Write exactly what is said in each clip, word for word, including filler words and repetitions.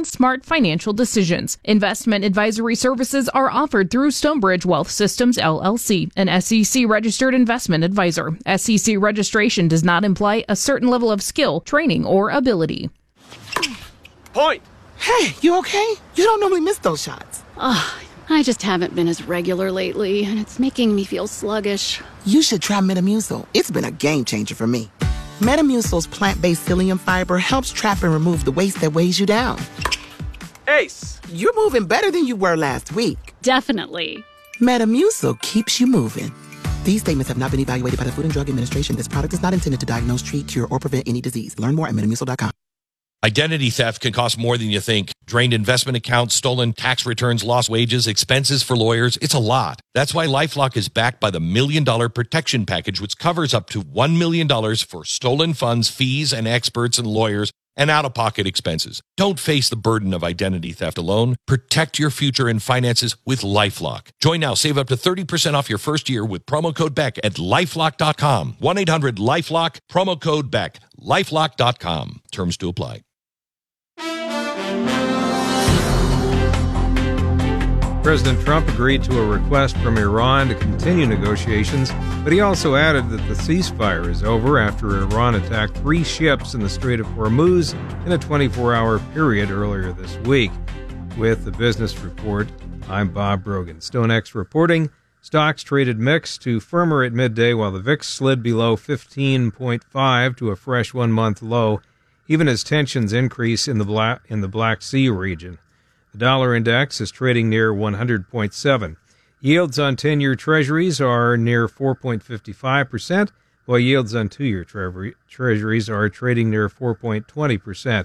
and smart financial decisions. Investment advisory services are offered through Stonebridge Wealth Systems, L L C, an S E C-registered investment advisor. S E C registration does not imply a certain level of skill, training, or ability. Point! Hey, you okay? You don't normally miss those shots. Ugh, I just haven't been as regular lately, and it's making me feel sluggish. You should try Metamucil. It's been a game changer for me. Metamucil's plant-based psyllium fiber helps trap and remove the waste that weighs you down. Ace! You're moving better than you were last week. Definitely. Metamucil keeps you moving. These statements have not been evaluated by the Food and Drug Administration. This product is not intended to diagnose, treat, cure, or prevent any disease. Learn more at metamucil dot com. Identity theft can cost more than you think. Drained investment accounts, stolen tax returns, lost wages, expenses for lawyers. It's a lot. That's why LifeLock is backed by the Million Dollar Protection Package, which covers up to one million dollars for stolen funds, fees, and experts and lawyers, and out-of-pocket expenses. Don't face the burden of identity theft alone. Protect your future and finances with LifeLock. Join now. Save up to thirty percent off your first year with promo code Beck at lifelock dot com. one eight hundred lifelock, promo code Beck, lifelock dot com. Terms to apply. President Trump agreed to a request from Iran to continue negotiations, but he also added that the ceasefire is over after Iran attacked three ships in the Strait of Hormuz in a twenty-four hour period earlier this week. With the Business Report, I'm Bob Brogan. StoneX reporting, stocks traded mixed to firmer at midday while the V I X slid below fifteen point five to a fresh one-month low, even as tensions increase in the Black, in the Black Sea region. The dollar index is trading near one hundred point seven. Yields on ten-year treasuries are near four point five five percent, while yields on two-year tre- treasuries are trading near four point two zero percent.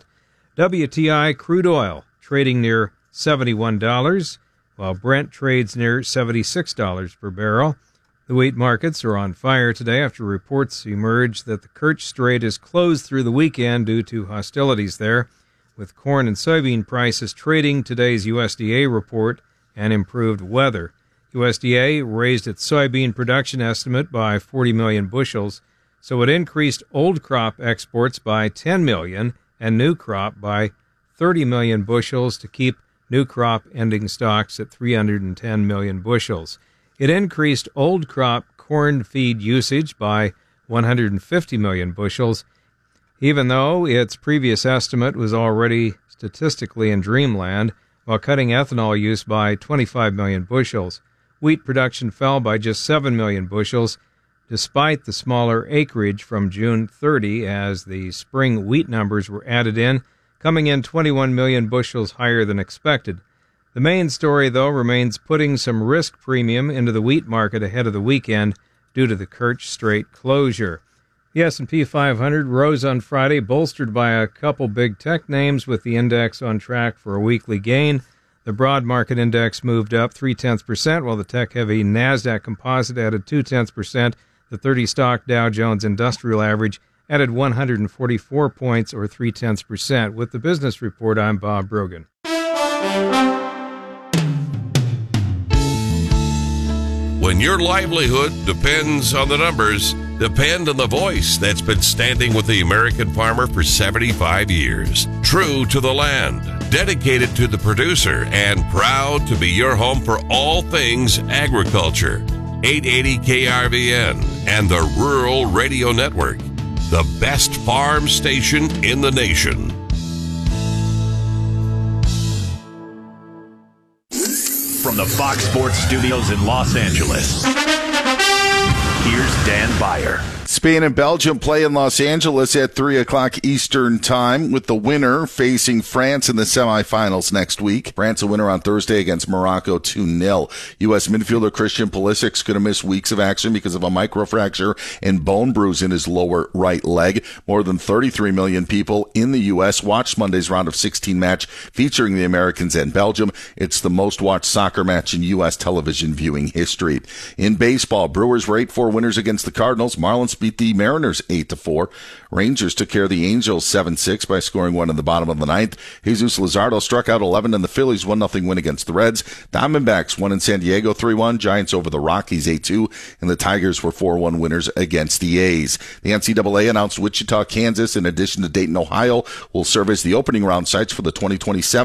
W T I crude oil trading near seventy-one dollars, while Brent trades near seventy-six dollars per barrel. The wheat markets are on fire today after reports emerged that the Kerch Strait is closed through the weekend due to hostilities there. With corn and soybean prices trading today's U S D A report and improved weather. U S D A raised its soybean production estimate by forty million bushels, so it increased old crop exports by ten million and new crop by thirty million bushels to keep new crop ending stocks at three hundred ten million bushels. It increased old crop corn feed usage by one hundred fifty million bushels, even though its previous estimate was already statistically in dreamland, while cutting ethanol use by twenty-five million bushels. Wheat production fell by just seven million bushels, despite the smaller acreage from June thirtieth as the spring wheat numbers were added in, coming in twenty-one million bushels higher than expected. The main story, though, remains putting some risk premium into the wheat market ahead of the weekend due to the Kerch Strait closure. The S and P five hundred rose on Friday, bolstered by a couple big tech names, with the index on track for a weekly gain. The broad market index moved up three-tenths percent, while the tech-heavy NASDAQ Composite added two-tenths percent. The thirty-stock Dow Jones Industrial Average added one hundred forty-four points, or three-tenths percent. With the Business Report, I'm Bob Brogan. When your livelihood depends on the numbers, depend on the voice that's been standing with the American farmer for seventy-five years. True to the land, dedicated to the producer, and proud to be your home for all things agriculture. eight eighty K R V N and the Rural Radio Network, the best farm station in the nation. From the Fox Sports Studios in Los Angeles, here's Dan Beyer. Spain and Belgium play in Los Angeles at three o'clock Eastern Time, with the winner facing France in the semifinals next week. France a winner on Thursday against Morocco two nil. U S midfielder Christian Pulisic's going to miss weeks of action because of a microfracture and bone bruise in his lower right leg. More than thirty-three million people in the U S watched Monday's round of sixteen match featuring the Americans and Belgium. It's the most watched soccer match in U S television viewing history. In baseball, Brewers were eight four winners against the Cardinals. Marlins beat the Mariners eight to four. Rangers took care of the Angels seven six by scoring one in the bottom of the ninth. Jesus Luzardo struck out eleven, and the Phillies one nothing win against the Reds. Diamondbacks won in San Diego three one. Giants over the Rockies eight two, and the Tigers were four one winners against the A's. The N C double A announced Wichita, Kansas, in addition to Dayton, Ohio, will serve as the opening round sites for the twenty twenty-seven